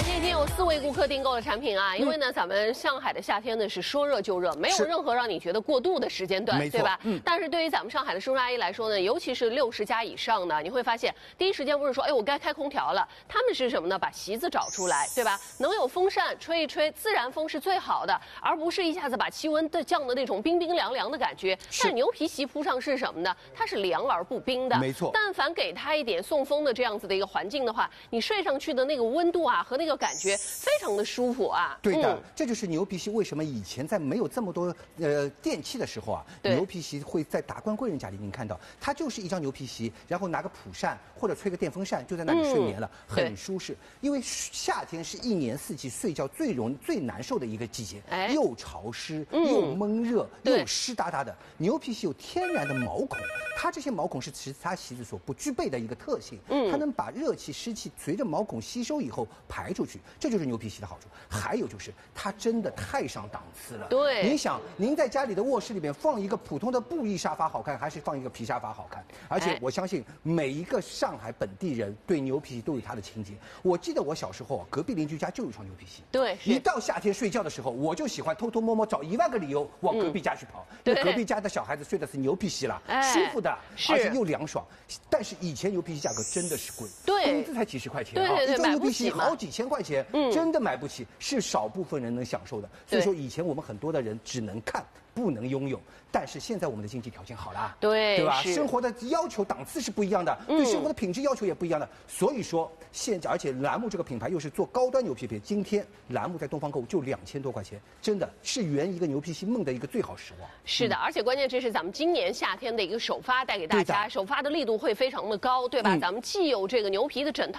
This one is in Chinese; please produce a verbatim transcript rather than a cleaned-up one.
这一天有四位顾客订购了产品啊，因为呢，咱们上海的夏天呢是说热就热，没有任何让你觉得过度的时间段，对吧？嗯。但是对于咱们上海的叔叔阿姨来说呢，尤其是六十加以上的，你会发现第一时间不是说，哎，我该开空调了，他们是什么呢？把席子找出来，对吧？能有风扇吹一吹，自然风是最好的，而不是一下子把气温的降的那种冰冰凉凉的感觉。但是牛皮席铺上是什么呢？它是凉而不冰的， 没错。 但凡给它一点送风的这样子的一个环境的话，你睡上去的那个温度啊和那个感觉非常的舒服啊。 对的，嗯、这就是牛皮席为什么以前在没有这么多呃电器的时候啊，牛皮席会在达官贵人家里您看到，它就是一张牛皮席，然后拿个蒲扇或者吹个电风扇就在那里睡眠了，嗯、很舒适。因为夏天是一年四季睡觉最容最难受的一个季节，哎、又潮湿、嗯、又闷热又湿哒哒的。牛皮席有天然的毛孔，它这些毛孔是其他席子所不具备的一个特性，嗯、它能把热气湿气随着毛孔吸收以后排出去，这就是牛皮席的好处。还有就是它真的太上档次了。 对， 您想，您在家里的卧室里面放一个普通的布艺沙发好看，还是放一个皮沙发好看？而且我相信每一个上海本地人对牛皮席都有他的情节。我记得我小时候啊，隔壁邻居家就有一床牛皮席。 对， 一到夏天睡觉的时候，我就喜欢偷偷摸摸找一万个理由往隔壁家去跑，因为隔壁家的小孩子睡的是牛皮席了，舒服的，而且又凉爽。但是以前牛皮席价格真的是贵， 对， 工资才几十块钱啊， 一张牛皮席好几千块钱，真的买不起，是少部分人能享受的。所以说以前我们很多的人只能看，不能拥有。但是现在我们的经济条件好了， 对， 对吧？生活的要求档次是不一样的，对生活的品质要求也不一样的。所以说现在，而且栏目这个品牌又是做高端牛皮皮，今天栏目在东方购物就两千多块钱，真的是圆一个牛皮席梦的一个最好时光。 是的，而且关键这是咱们今年夏天的一个首发带给大家，首发的力度会非常的高，对吧？咱们既有这个牛皮的枕